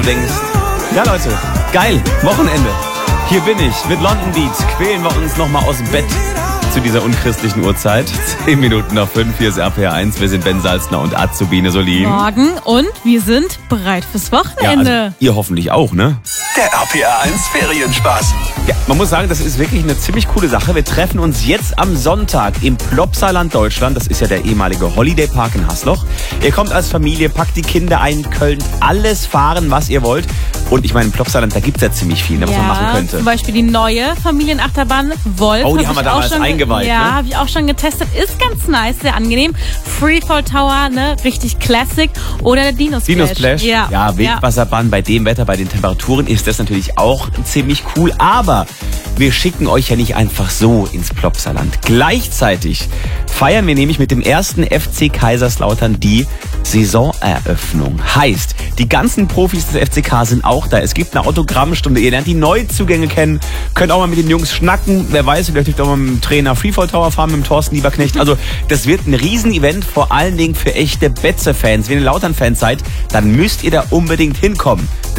denkst, ja Leute, geil, Wochenende. Hier bin ich mit London Beat. Quälen wir uns nochmal aus dem Bett zu dieser unchristlichen Uhrzeit. 10 Minuten nach 5, hier ist RPR1. Wir sind Ben Salzner und Azubine Solin. Morgen und wir sind bereit fürs Wochenende. Ja, also ihr hoffentlich auch, ne? Der RPR1 Ferienspaß. Ja, man muss sagen, das ist wirklich eine ziemlich coole Sache. Wir treffen uns jetzt am Sonntag im Plopsaland Deutschland. Das ist ja der ehemalige Holiday Park in Hasloch. Ihr kommt als Familie, packt die Kinder ein, könnt alles fahren, was ihr wollt. Und ich meine, im Plopsaland, da gibt es ja ziemlich viel, was man machen könnte. Zum Beispiel die neue Familienachterbahn Wolf. Oh, die haben wir damals eingeweiht. Ja, ne? habe ich auch schon getestet. Ist ganz nice, sehr angenehm. Freefall Tower, ne, richtig Classic. Oder der Dino Splash. Dino Splash, ja, Wildwasserbahn bei dem Wetter, bei den Temperaturen ist das natürlich auch ziemlich cool. Aber wir schicken euch ja nicht einfach so ins Plopsaland. Gleichzeitig feiern wir nämlich mit dem ersten FC Kaiserslautern die Saisoneröffnung. Heißt, die ganzen Profis des FCK sind auch da. Es gibt eine Autogrammstunde. Ihr lernt die Neuzugänge kennen. Könnt auch mal mit den Jungs schnacken. Wer weiß, vielleicht dürft ihr auch mal mit dem Trainer Freefall Tower fahren, mit dem Thorsten Lieberknecht. Also, das wird ein Riesenevent, vor allen Dingen für echte Betze-Fans. Wenn ihr Lautern-Fans seid, dann müsst ihr da unbedingt hinkommen.